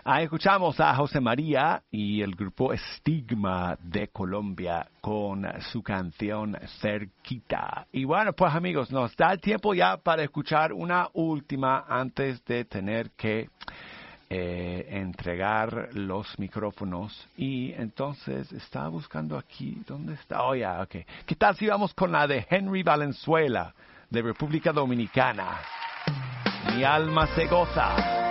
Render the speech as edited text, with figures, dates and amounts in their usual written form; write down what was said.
Ahí escuchamos a José María y el grupo Estigma de Colombia con su canción Cerquita. Y bueno, pues amigos, nos da tiempo ya para escuchar una última antes de tener que entregar los micrófonos. Y entonces estaba buscando aquí, ¿dónde está? Oh, ya, ok. ¿Qué tal si vamos con la de Henry Valenzuela, de República Dominicana? Mi alma se goza.